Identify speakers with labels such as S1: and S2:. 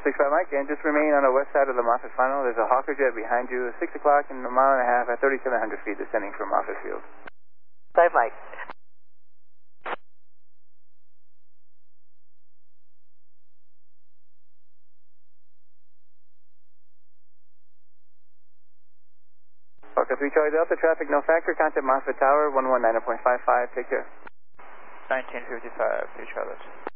S1: 65 Mike, and just remain on the west side of the Moffett funnel. There's a Hawker jet behind you, 6 o'clock and a mile and a half at 3,700 feet descending from Moffett Field.
S2: 5 Mike.
S1: Fokker 3 Charlie Delta, traffic no factor, contact Moffett Tower, 119.55, take care.
S3: 1955, 3 Charlotte.